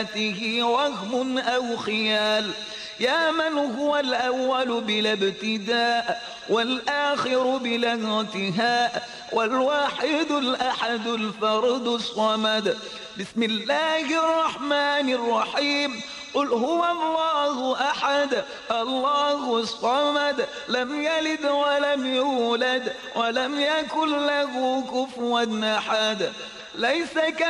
وهم أو خيال. يا من هو الأول بلا ابتداء والآخر بلا انتهاء والواحد الأحد الفرد الصمد. بسم الله الرحمن الرحيم. قل هو الله أحد الله الصمد لم يلد ولم يولد ولم يكن له كفوا أحد. ليس